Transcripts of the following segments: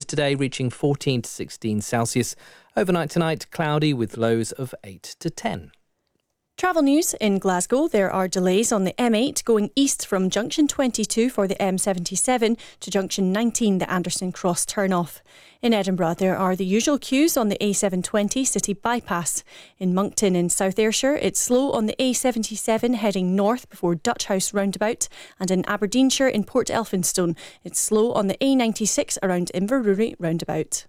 today, reaching 14 to 16 Celsius. Overnight tonight, cloudy with lows of 8 to 10. Travel news in Glasgow. There are delays on the M8 going east from junction 22 for the M77 to junction 19, the Anderson Cross turn-off. In Edinburgh, there are the usual queues on the A720 City Bypass. In Moncton in South Ayrshire, it's slow on the A77 heading north before Dutch House roundabout. And in Aberdeenshire in Port Elphinstone, it's slow on the A96 around Inverurie roundabout.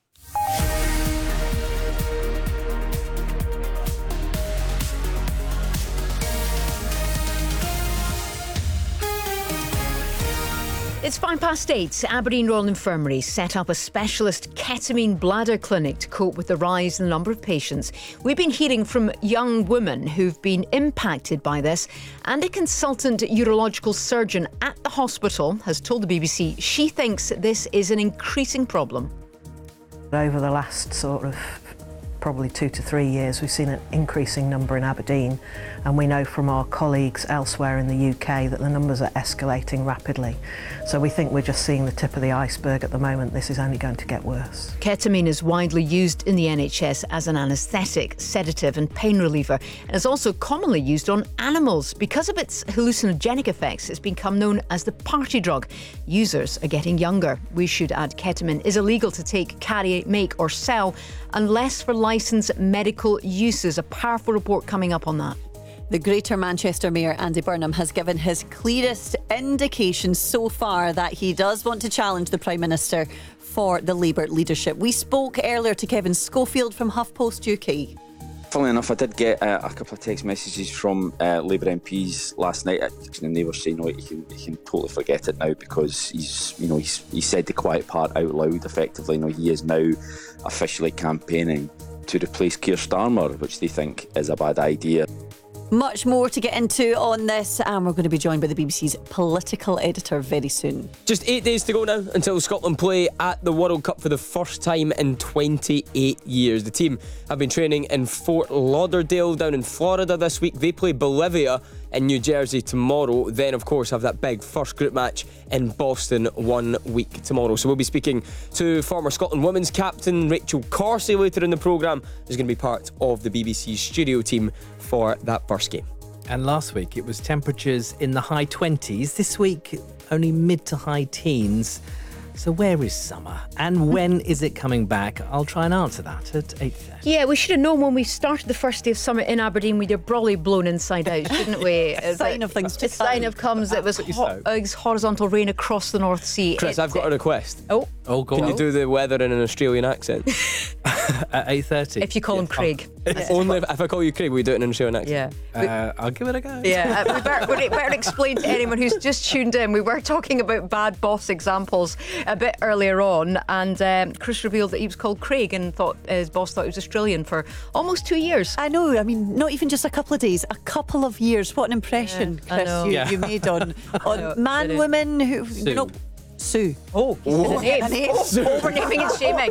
It's 8:05. Aberdeen Royal Infirmary set up a specialist ketamine bladder clinic to cope with the rise in the number of patients. We've been hearing from young women who've been impacted by this, and a consultant urological surgeon at the hospital has told the BBC she thinks this is an increasing problem. Over the last probably 2 to 3 years, we've seen an increasing number in Aberdeen, and we know from our colleagues elsewhere in the UK that the numbers are escalating rapidly. So we think we're just seeing the tip of the iceberg at the moment. This is only going to get worse. Ketamine is widely used in the NHS as an anaesthetic, sedative and pain reliever, and is also commonly used on animals. Because of its hallucinogenic effects, it's become known as the party drug. Users are getting younger. We should add ketamine is illegal to take, carry, make or sell unless for licensed medical uses. A powerful report coming up on that. The Greater Manchester Mayor Andy Burnham has given his clearest indication so far that he does want to challenge the Prime Minister for the Labour leadership. We spoke earlier to Kevin Schofield from HuffPost UK. Funnily enough, I did get a couple of text messages from Labour MPs last night, and they were saying, he can totally forget it now because he said the quiet part out loud. Effectively, he is now officially campaigning to replace Keir Starmer, which they think is a bad idea. Much more to get into on this, and we're going to be joined by the BBC's political editor very soon. Just 8 days to go now until Scotland play at the World Cup for the first time in 28 years. The team have been training in Fort Lauderdale down in Florida this week. They play Bolivia in New Jersey tomorrow. Then, of course, have that big first group match in Boston 1 week tomorrow. So we'll be speaking to former Scotland women's captain Rachel Corsie later in the programme, who's going to be part of the BBC studio team for that first game. And last week it was temperatures in the high 20s. This week, only mid to high teens. So where is summer? And when is it coming back? I'll try and answer that at 8:30. Yeah, we should have known when we started the first day of summer in Aberdeen, we'd have probably blown inside out, shouldn't we? A sign of things to come. A sign of comes. It was horizontal rain across the North Sea. Chris, I've got a request. Oh, go Can on. you do the weather in an Australian accent? At 8:30? If you call him Craig. Only if I call you Craig, we do it in an Australian accent. Yeah. I'll give it a go. Yeah, we better explain to anyone who's just tuned in. We were talking about bad boss examples a bit earlier on, and Chris revealed that he was called Craig and thought his boss thought he was Australian for almost 2 years. I know, not even just a couple of days, a couple of years. What an impression, Chris, you made on man, women who... Sue. Oh, name. Overnaming and shaming.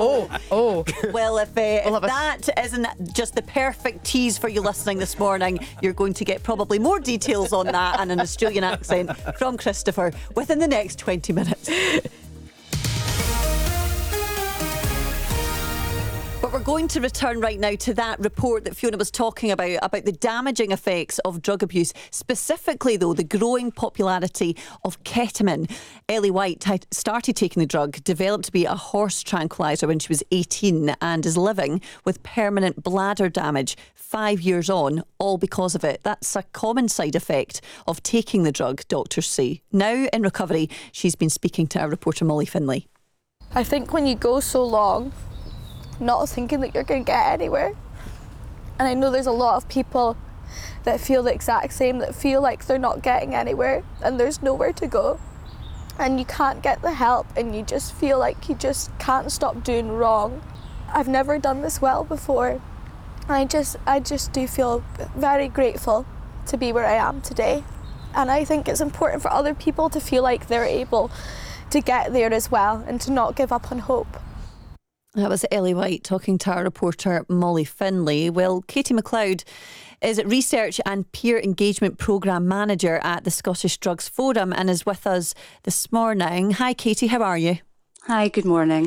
Well, if that isn't just the perfect tease for you listening this morning, you're going to get probably more details on that and an Australian accent from Christopher within the next 20 minutes. But we're going to return right now to that report that Fiona was talking about the damaging effects of drug abuse, specifically, though, the growing popularity of ketamine. Ellie White had started taking the drug, developed to be a horse tranquilizer when she was 18 and is living with permanent bladder damage 5 years on, all because of it. That's a common side effect of taking the drug, doctors say. Now in recovery, she's been speaking to our reporter Molly Finlay. I think when you go so long not thinking that you're going to get anywhere, and I know there's a lot of people that feel the exact same, that feel like they're not getting anywhere and there's nowhere to go and you can't get the help and you just feel like you just can't stop doing wrong. I've never done this well before. I just do feel very grateful to be where I am today, and I think it's important for other people to feel like they're able to get there as well and to not give up on hope. That was Ellie White talking to our reporter Molly Finlay. Well, Katie MacLeod is Research and Peer Engagement Programme Manager at the Scottish Drugs Forum and is with us this morning. Hi Katie, how are you? Hi, good morning.